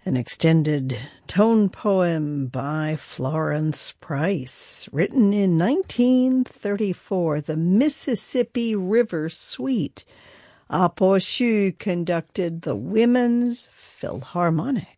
An extended tone poem by Florence Price, written in 1934, the Mississippi River Suite. Apo Shu conducted the Women's Philharmonic.